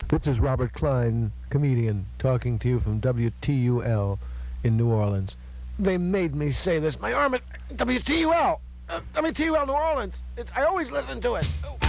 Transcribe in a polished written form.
This is Robert Klein, comedian, talking to you from WTUL in New Orleans. They made me say this. My arm at WTUL! WTUL New Orleans! I always listen to it! Oh.